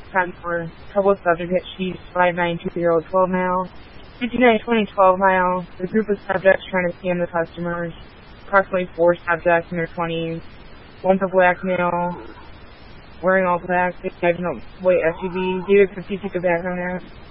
Time for trouble subject hit sheet 592012 mile. 592012 mile. The group of subjects trying to scam the customers. Approximately 4 subjects in their 20s. One's a black male. Wearing all black. White SUV. David, could you take a background there?